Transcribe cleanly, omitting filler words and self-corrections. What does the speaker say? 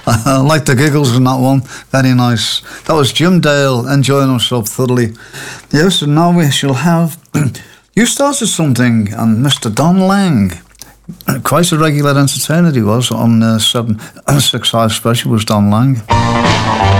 I like the giggles in that one. Very nice. That was Jim Dale enjoying himself thoroughly. Yes, and now we shall have You Started Something and Mr. Don Lang. Quite a regular entertainer he was on 765 Special was Don Lang.